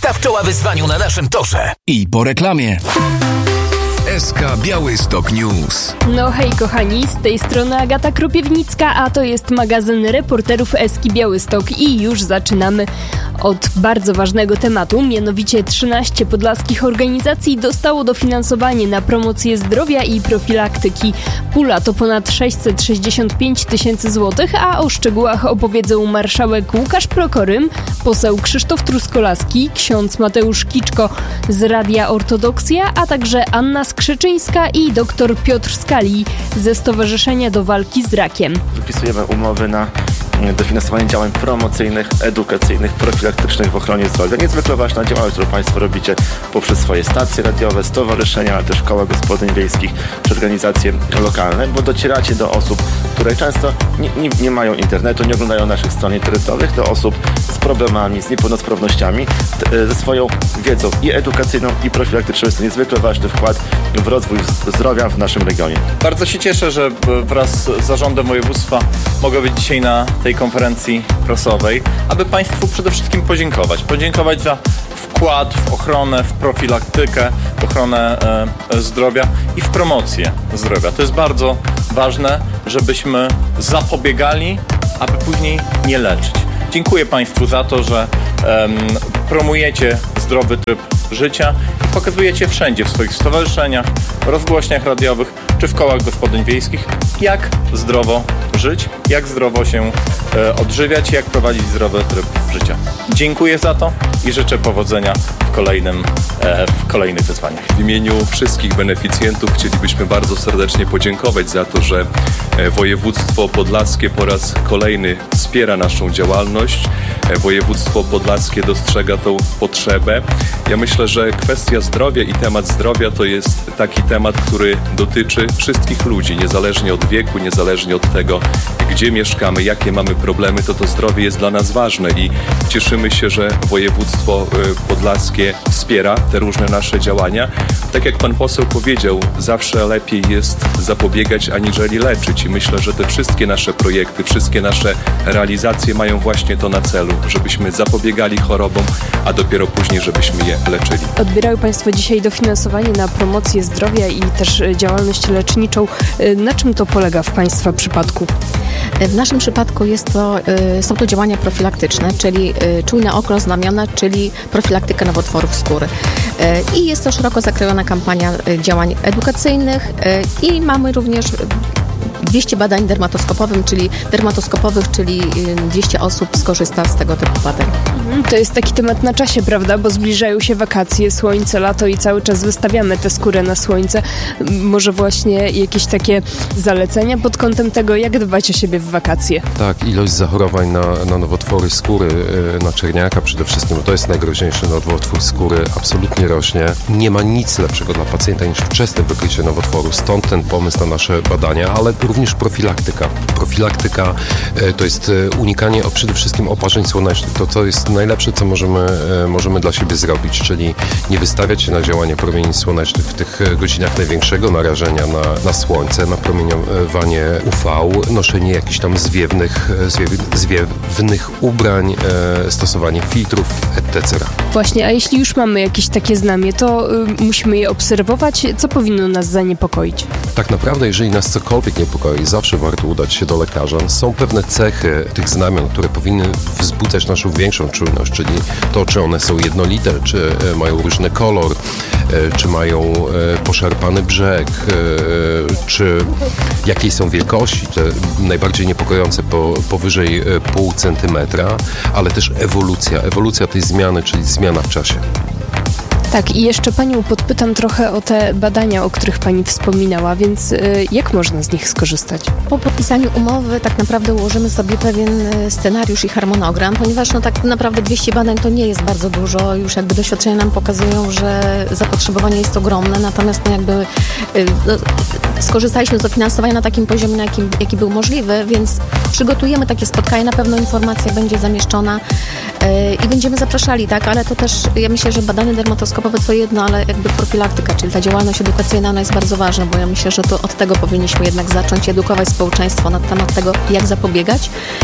Staw czoła wyzwaniu na naszym torze. I po reklamie. SK Białystok News. No hej kochani, z tej strony Agata Kropiewnicka, a to jest magazyn reporterów Eski Białystok i już zaczynamy od bardzo ważnego tematu, mianowicie 13 podlaskich organizacji dostało dofinansowanie na promocję zdrowia i profilaktyki. Pula to ponad 665 000 złotych, a o szczegółach opowiedzą marszałek Łukasz Prokorym, poseł Krzysztof Truskolaski, ksiądz Mateusz Kiczko z Radia Ortodoksja, a także Anna Skrzyczyńska i dr Piotr Skali ze Stowarzyszenia do Walki z Rakiem. Podpisujemy umowy na dofinansowanie działań promocyjnych, edukacyjnych, profilaktycznych w ochronie zdrowia. Niezwykle ważna działalność, którą Państwo robicie poprzez swoje stacje radiowe, stowarzyszenia, ale też koła gospodyń wiejskich czy organizacje lokalne, bo docieracie do osób, które często nie mają internetu, nie oglądają naszych stron internetowych, do osób z problemami, z niepełnosprawnościami, ze swoją wiedzą i edukacyjną, i profilaktyczną. Jest to niezwykle ważny wkład w rozwój zdrowia w naszym regionie. Bardzo się cieszę, że wraz z zarządem województwa mogę być dzisiaj na tej konferencji prasowej, aby Państwu przede wszystkim podziękować. Podziękować za wkład w ochronę, w profilaktykę, w ochronę zdrowia i w promocję zdrowia. To jest bardzo ważne, żebyśmy zapobiegali, aby później nie leczyć. Dziękuję Państwu za to, że promujecie zdrowy tryb życia i pokazujecie wszędzie, w swoich stowarzyszeniach, rozgłośniach radiowych czy w kołach gospodyń wiejskich, jak zdrowo żyć, jak zdrowo się odżywiać, jak prowadzić zdrowy tryb życia. Dziękuję za to i życzę powodzenia w kolejnych wyzwaniach. W imieniu wszystkich beneficjentów chcielibyśmy bardzo serdecznie podziękować za to, że województwo podlaskie po raz kolejny wspiera naszą działalność. Województwo podlaskie dostrzega tą potrzebę. Ja myślę, że kwestia zdrowia i temat zdrowia to jest taki temat, który dotyczy wszystkich ludzi, niezależnie od wieku, niezależnie od tego, gdzie mieszkamy, jakie mamy problemy, to zdrowie jest dla nas ważne i cieszymy się, że województwo podlaskie wspiera te różne nasze działania. Tak jak pan poseł powiedział, zawsze lepiej jest zapobiegać aniżeli leczyć i myślę, że te wszystkie nasze projekty, wszystkie nasze realizacje mają właśnie to na celu, żebyśmy zapobiegali chorobom, a dopiero później, żebyśmy je leczyli. Odbierają Państwo dzisiaj dofinansowanie na promocję zdrowia i też działalność leczniczą. Na czym to polega w Państwa przypadku? W naszym przypadku są to działania profilaktyczne, czyli czujne oko, znamiona, czyli profilaktyka nowotworów skóry. I jest to szeroko zakrojona kampania działań edukacyjnych i mamy również 200 badań dermatoskopowych, czyli 200 osób skorzysta z tego typu badań. To jest taki temat na czasie, prawda? Bo zbliżają się wakacje, słońce, lato i cały czas wystawiamy tę skórę na słońce. Może właśnie jakieś takie zalecenia pod kątem tego, jak dbać o siebie w wakacje? Tak, ilość zachorowań na nowotwory skóry, na czerniaka przede wszystkim, to jest najgroźniejszy nowotwór skóry, absolutnie rośnie. Nie ma nic lepszego dla pacjenta niż wczesne wykrycie nowotworu. Stąd ten pomysł na nasze badania, ale również profilaktyka. Profilaktyka to jest unikanie przede wszystkim oparzeń słonecznych. To, co jest najlepsze, co możemy dla siebie zrobić, czyli nie wystawiać się na działanie promieni słonecznych w tych godzinach największego narażenia na słońce, na promieniowanie UV, noszenie jakichś tam zwiewnych ubrań, stosowanie filtrów, etc. Właśnie, a jeśli już mamy jakieś takie znamie, to musimy je obserwować. Co powinno nas zaniepokoić? Tak naprawdę, jeżeli nas cokolwiek niepokoi, zawsze warto udać się do lekarza. Są pewne cechy tych znamion, które powinny wzbudzać naszą większą czujność, czyli to, czy one są jednolite, czy mają różny kolor, czy mają poszarpany brzeg, czy jakiej są wielkości, te najbardziej niepokojące powyżej 0,5 centymetra, ale też ewolucja tej zmiany, czyli zmiana w czasie. Tak, i jeszcze Panią podpytam trochę o te badania, o których Pani wspominała, więc jak można z nich skorzystać? Po podpisaniu umowy tak naprawdę ułożymy sobie pewien scenariusz i harmonogram, ponieważ tak naprawdę 200 badań to nie jest bardzo dużo, już jakby doświadczenia nam pokazują, że zapotrzebowanie jest ogromne, natomiast skorzystaliśmy z dofinansowania na takim poziomie, jaki był możliwy, więc przygotujemy takie spotkanie, na pewno informacja będzie zamieszczona i będziemy zapraszali, tak, ale to też, ja myślę, że badania dermatoskopowe to jedno, ale jakby profilaktyka, czyli ta działalność edukacyjna, ona jest bardzo ważna, bo ja myślę, że to od tego powinniśmy jednak zacząć edukować społeczeństwo na temat tego, jak zapobiegać.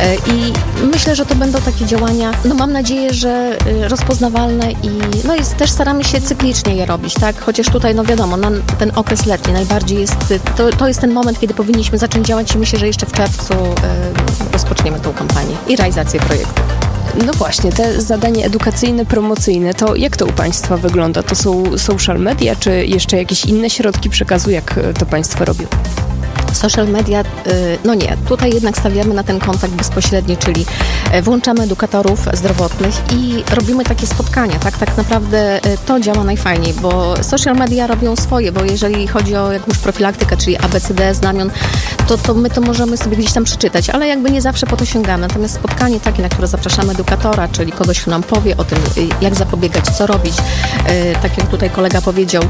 I myślę, że to będą takie działania, mam nadzieję, że rozpoznawalne i też staramy się cyklicznie je robić, tak? Chociaż tutaj, wiadomo, ten okres letni najbardziej jest, to jest ten moment, kiedy powinniśmy zacząć działać i myślę, że jeszcze w czerwcu rozpoczniemy tą kampanię i realizację projektu. No właśnie, te zadania edukacyjne, promocyjne, to jak to u Państwa wygląda? To są social media, czy jeszcze jakieś inne środki przekazu? Jak to Państwo robią? Social media, nie. Tutaj jednak stawiamy na ten kontakt bezpośredni, czyli włączamy edukatorów zdrowotnych i robimy takie spotkania, tak? Tak naprawdę to działa najfajniej, bo social media robią swoje, bo jeżeli chodzi o jakąś profilaktykę, czyli ABCD, znamion, to my to możemy sobie gdzieś tam przeczytać, ale jakby nie zawsze po to sięgamy. Natomiast spotkanie takie, na które zapraszamy edukatora, czyli kogoś, kto nam powie o tym, jak zapobiegać, co robić, tak jak tutaj kolega powiedział,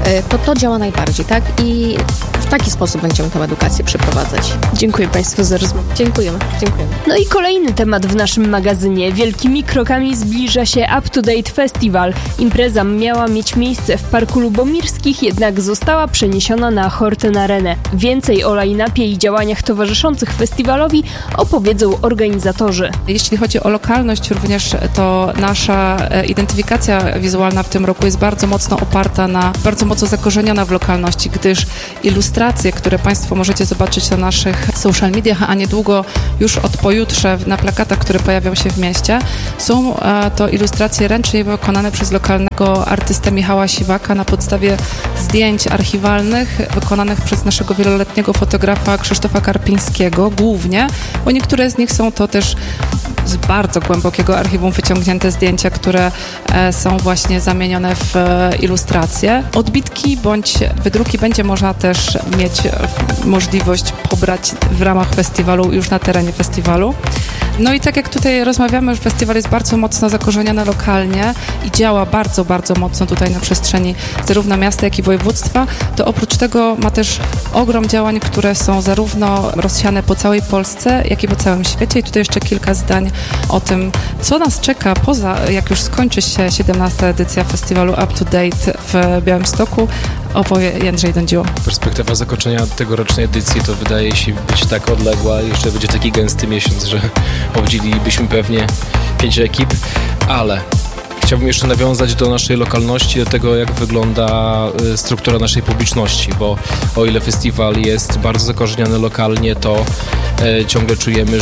to działa najbardziej, tak? I w taki sposób będziemy tę edukację przeprowadzać. Dziękuję Państwu za rozmowę. Dziękujemy. No i kolejny temat w naszym magazynie. Wielkimi krokami zbliża się Up to Date Festival. Impreza miała mieć miejsce w Parku Lubomirskich, jednak została przeniesiona na Horten Arenę. Więcej o line-upie i działaniach towarzyszących festiwalowi opowiedzą organizatorzy. Jeśli chodzi o lokalność również, to nasza identyfikacja wizualna w tym roku jest bardzo mocno oparta bardzo mocno zakorzeniona w lokalności, gdyż ilustracje, które Państwo możecie zobaczyć na naszych social mediach, a niedługo już od pojutrze na plakatach, które pojawią się w mieście, są to ilustracje ręcznie wykonane przez lokalnego artystę Michała Siwaka na podstawie zdjęć archiwalnych wykonanych przez naszego wieloletniego fotografa Krzysztofa Karpińskiego głównie, bo niektóre z nich są to też z bardzo głębokiego archiwum wyciągnięte zdjęcia, które są właśnie zamienione w ilustracje. Odbitki bądź wydruki będzie można też mieć możliwość pobrać w ramach festiwalu, już na terenie festiwalu. No i tak jak tutaj rozmawiamy, że festiwal jest bardzo mocno zakorzeniony lokalnie i działa bardzo, bardzo mocno tutaj na przestrzeni zarówno miasta, jak i województwa, to oprócz tego ma też ogrom działań, które są zarówno rozsiane po całej Polsce, jak i po całym świecie. I tutaj jeszcze kilka zdań o tym, co nas czeka jak już skończy się 17. edycja festiwalu Up to Date w Białymstoku, opowie Jędrzej Dądziło. Perspektywa zakończenia tegorocznej edycji to wydaje się być tak odległa. Jeszcze będzie taki gęsty miesiąc, że obdzielilibyśmy pewnie 5 ekip, ale chciałbym jeszcze nawiązać do naszej lokalności, do tego, jak wygląda struktura naszej publiczności, bo o ile festiwal jest bardzo zakorzeniony lokalnie, to ciągle czujemy,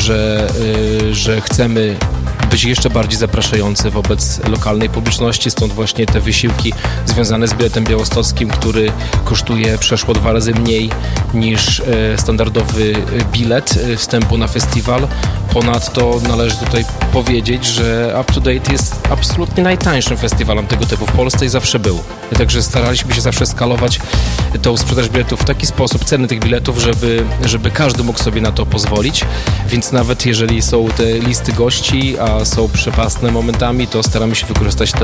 że chcemy być jeszcze bardziej zapraszający wobec lokalnej publiczności, stąd właśnie te wysiłki związane z biletem białostockim, który kosztuje przeszło 2 razy mniej niż standardowy bilet wstępu na festiwal. Ponadto należy tutaj powiedzieć, że Up to Date jest absolutnie najtańszym festiwalem tego typu w Polsce i zawsze był. Także staraliśmy się zawsze skalować tą sprzedaż biletów w taki sposób, ceny tych biletów, żeby każdy mógł sobie na to pozwolić, więc nawet jeżeli są te listy gości, a są przepastne momentami, to staramy się wykorzystać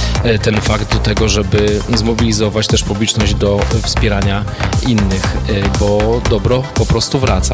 ten fakt do tego, żeby zmobilizować też publiczność do wspierania innych, bo dobro po prostu wraca.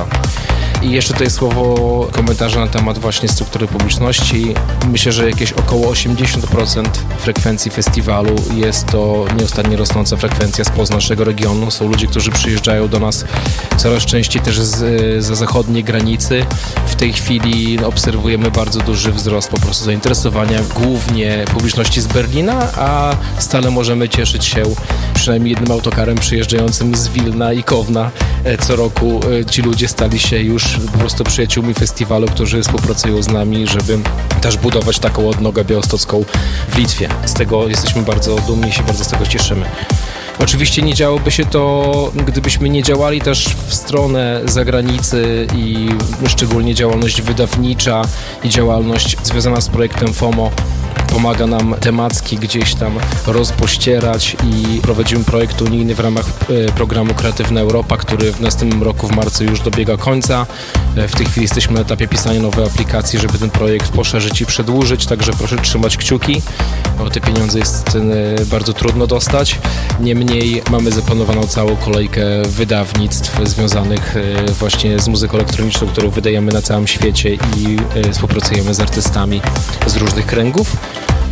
I jeszcze tutaj słowo komentarza na temat właśnie struktury publiczności. Myślę, że jakieś około 80% frekwencji festiwalu jest to nieustannie rosnąca frekwencja spoza naszego regionu. Są ludzie, którzy przyjeżdżają do nas coraz częściej też za zachodniej granicy. W tej chwili obserwujemy bardzo duży wzrost po prostu zainteresowania głównie publiczności z Berlina, a stale możemy cieszyć się przynajmniej jednym autokarem przyjeżdżającym z Wilna i Kowna. Co roku ci ludzie stali się już po prostu przyjaciółmi festiwalu, którzy współpracują z nami, żeby też budować taką odnogę białostocką w Litwie. Z tego jesteśmy bardzo dumni i się bardzo z tego cieszymy. Oczywiście nie działoby się to, gdybyśmy nie działali też w stronę zagranicy i szczególnie działalność wydawnicza i działalność związana z projektem FOMO pomaga nam temacki gdzieś tam rozpościerać i prowadzimy projekt unijny w ramach programu Kreatywna Europa, który w następnym roku w marcu już dobiega końca. W tej chwili jesteśmy na etapie pisania nowej aplikacji, żeby ten projekt poszerzyć i przedłużyć, także proszę trzymać kciuki, bo te pieniądze jest bardzo trudno dostać. Niemniej mamy zaplanowaną całą kolejkę wydawnictw związanych właśnie z muzyką elektroniczną, którą wydajemy na całym świecie i współpracujemy z artystami z różnych kręgów.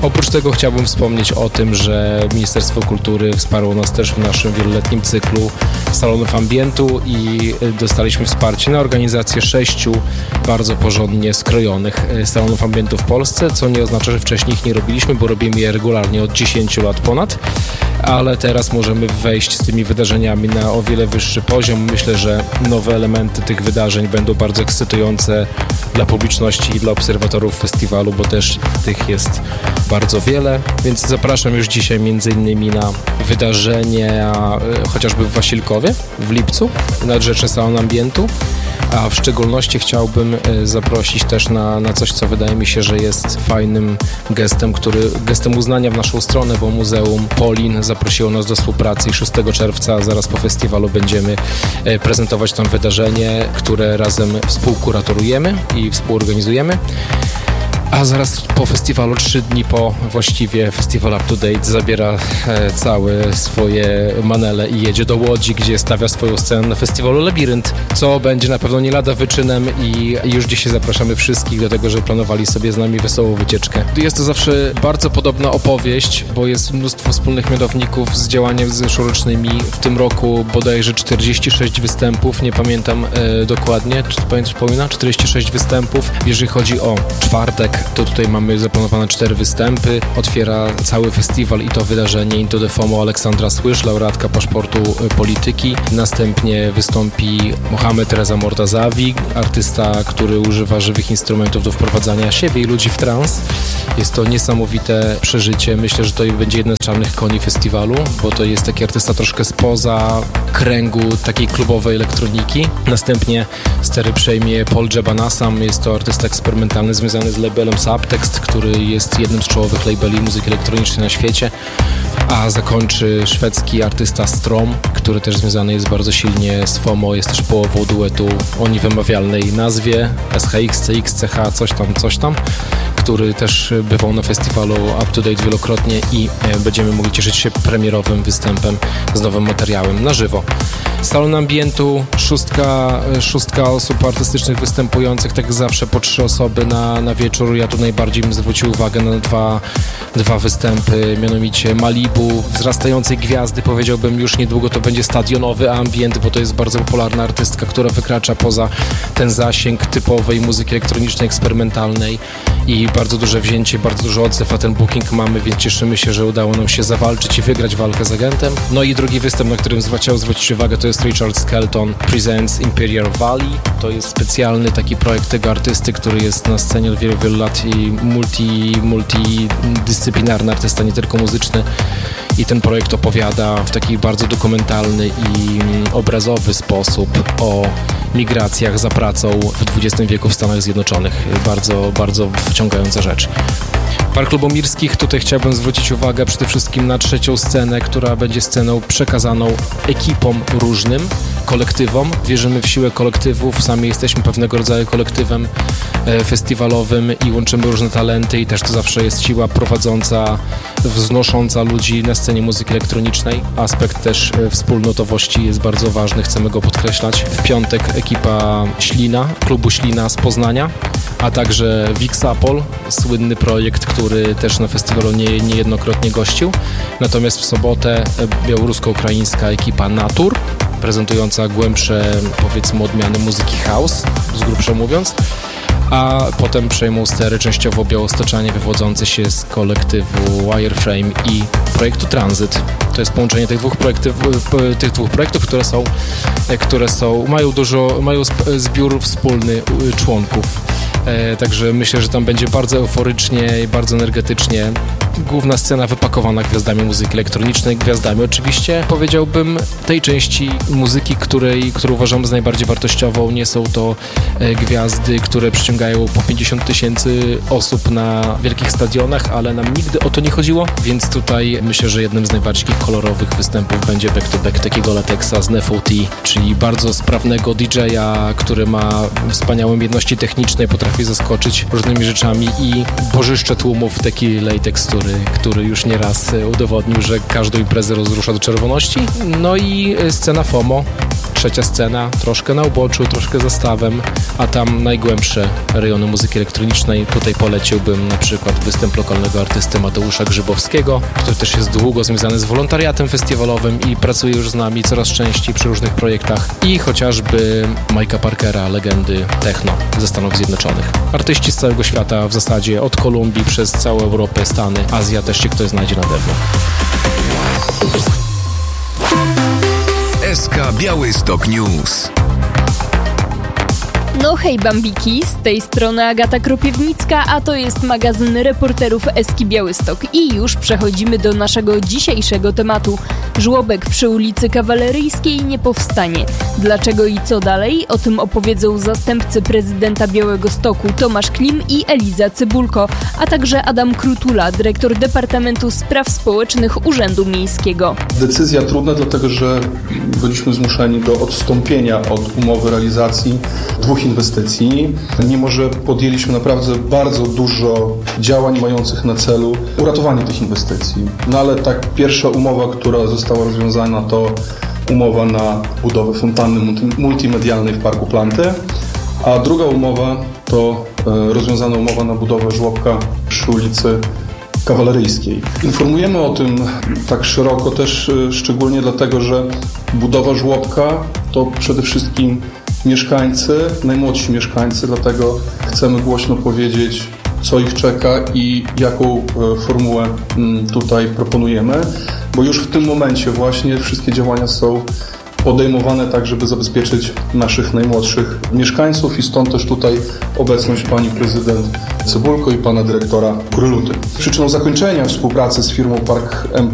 Oprócz tego chciałbym wspomnieć o tym, że Ministerstwo Kultury wsparło nas też w naszym wieloletnim cyklu salonów ambientu i dostaliśmy wsparcie na organizację 6 bardzo porządnie skrojonych salonów ambientu w Polsce, co nie oznacza, że wcześniej ich nie robiliśmy, bo robimy je regularnie od 10 lat ponad, ale teraz możemy wejść z tymi wydarzeniami na o wiele wyższy poziom. Myślę, że nowe elementy tych wydarzeń będą bardzo ekscytujące dla publiczności i dla obserwatorów festiwalu, bo też tych jest bardzo wiele, więc zapraszam już dzisiaj m.in. na wydarzenia chociażby w Wasilkowie w lipcu, nadrzeczny salon ambientu, a w szczególności chciałbym zaprosić też na coś, co wydaje mi się, że jest fajnym gestem uznania w naszą stronę, bo Muzeum Polin zaprosiło nas do współpracy i 6 czerwca, zaraz po festiwalu, będziemy prezentować tam wydarzenie, które razem współkuratorujemy i współorganizujemy. A zaraz po festiwalu, 3 dni po właściwie festiwal Up to Date zabiera całe swoje manele i jedzie do Łodzi, gdzie stawia swoją scenę na festiwalu Labirynt, co będzie na pewno nie lada wyczynem i już dzisiaj zapraszamy wszystkich do tego, żeby planowali sobie z nami wesołą wycieczkę. Jest to zawsze bardzo podobna opowieść, bo jest mnóstwo wspólnych mianowników z działaniami zeszłorocznymi. W tym roku bodajże 46 występów, nie pamiętam dokładnie, czy pamiętam, 46 występów. Jeżeli chodzi o czwartek, to tutaj mamy zaplanowane 4 występy. Otwiera cały festiwal i to wydarzenie Into the FOMO Aleksandra Słysz, laureatka paszportu polityki. Następnie wystąpi Mohamed Reza Mortazawi, artysta, który używa żywych instrumentów do wprowadzania siebie i ludzi w trans. Jest to niesamowite przeżycie. Myślę, że to będzie jeden z czarnych koni festiwalu, bo to jest taki artysta troszkę spoza kręgu takiej klubowej elektroniki. Następnie stery przejmie Paul Jebanassam. Jest to artysta eksperymentalny związany z labelem Subtext, który jest jednym z czołowych labeli muzyki elektronicznej na świecie, a zakończy szwedzki artysta Strom, który też związany jest bardzo silnie z FOMO, jest też połową duetu o niewymawialnej nazwie SHX, CX, CH, coś tam, który też bywał na festiwalu Up to Date wielokrotnie i będziemy mogli cieszyć się premierowym występem z nowym materiałem na żywo. Salon ambientu, szóstka osób artystycznych występujących, tak jak zawsze po 3 osoby na wieczór. Ja tu najbardziej bym zwrócił uwagę na dwa występy, mianowicie Malibu, wzrastającej gwiazdy, powiedziałbym już niedługo to będzie stadionowy ambient, bo to jest bardzo popularna artystka, która wykracza poza ten zasięg typowej muzyki elektronicznej, eksperymentalnej i bardzo duże wzięcie, bardzo duży odzew na ten booking mamy, więc cieszymy się, że udało nam się zawalczyć i wygrać walkę z agentem. No i drugi występ, na którym chciał zwrócić uwagę, to jest Richard Skelton Presents Imperial Valley. To jest specjalny taki projekt tego artysty, który jest na scenie od wielu, wielu lat i multidyscyplinarny artysta, nie tylko muzyczny. I ten projekt opowiada w taki bardzo dokumentalny i obrazowy sposób o migracjach za pracą w XX wieku w Stanach Zjednoczonych. Bardzo, bardzo wciągająca rzecz. Park Lubomirskich, tutaj chciałbym zwrócić uwagę przede wszystkim na 3. scenę, która będzie sceną przekazaną ekipom różnym, kolektywom. Wierzymy w siłę kolektywów, sami jesteśmy pewnego rodzaju kolektywem festiwalowym i łączymy różne talenty i też to zawsze jest siła prowadząca, wznosząca ludzi na scenie muzyki elektronicznej. Aspekt też wspólnotowości jest bardzo ważny, chcemy go podkreślać. W piątek ekipa Ślina, klubu Ślina z Poznania, a także Vixapol, słynny projekt, który też na festiwalu niejednokrotnie gościł. Natomiast w sobotę białorusko-ukraińska ekipa Natur, prezentująca głębsze, powiedzmy, odmiany muzyki house, z grubsza mówiąc, a potem przejmą stery częściowo białostoczanie wywodzące się z kolektywu Wireframe i projektu Transit. To jest połączenie tych dwóch projektów, które mają zbiór wspólny członków. Także myślę, że tam będzie bardzo euforycznie i bardzo energetycznie. Główna scena wypakowana gwiazdami muzyki elektronicznej, gwiazdami oczywiście, powiedziałbym, tej części muzyki, którą uważam za najbardziej wartościową. Nie są to gwiazdy, które przyciągają po 50 000 osób na wielkich stadionach, ale nam nigdy o to nie chodziło, więc tutaj myślę, że jednym z najbardziej kolorowych występów będzie back-to-back takiego Latexa z Nefo T, czyli bardzo sprawnego DJ-a, który ma wspaniałe umiejętności techniczne, potrafi zaskoczyć różnymi rzeczami i bożyszcze tłumów taki Latex, który który już nieraz udowodnił, że każdą imprezę rozrusza do czerwoności. No i scena FOMO. Trzecia scena, troszkę na uboczu, troszkę za stawem, a tam najgłębsze rejony muzyki elektronicznej. Tutaj poleciłbym na przykład występ lokalnego artysty Mateusza Grzybowskiego, który też jest długo związany z wolontariatem festiwalowym i pracuje już z nami coraz częściej przy różnych projektach. I chociażby Mike'a Parkera, legendy techno ze Stanów Zjednoczonych. Artyści z całego świata w zasadzie, od Kolumbii przez całą Europę, Stany, Azja też się ktoś znajdzie na pewno. SK Białystok News. No hej bambiki, z tej strony Agata Kropiewnicka, a to jest magazyn reporterów Eski Białystok. I już przechodzimy do naszego dzisiejszego tematu. Żłobek przy ulicy Kawaleryjskiej nie powstanie. Dlaczego i co dalej? O tym opowiedzą zastępcy prezydenta Białegostoku Tomasz Klim i Eliza Cybulko, a także Adam Krutula, dyrektor Departamentu Spraw Społecznych Urzędu Miejskiego. Decyzja trudna, dlatego że byliśmy zmuszeni do odstąpienia od umowy realizacji 2 inwestycji, mimo że podjęliśmy naprawdę bardzo dużo działań mających na celu uratowanie tych inwestycji. No ale tak pierwsza umowa, która została rozwiązana, to umowa na budowę fontanny multimedialnej w Parku Planty, a druga umowa to rozwiązana umowa na budowę żłobka przy ulicy Kawaleryjskiej. Informujemy o tym tak szeroko też szczególnie dlatego, że budowa żłobka to przede wszystkim mieszkańcy, najmłodsi mieszkańcy, dlatego chcemy głośno powiedzieć, co ich czeka i jaką formułę tutaj proponujemy, bo już w tym momencie właśnie wszystkie działania są podejmowane tak, żeby zabezpieczyć naszych najmłodszych mieszkańców i stąd też tutaj obecność pani prezydent Cybulko i pana dyrektora Kryluty. Przyczyną zakończenia współpracy z firmą Park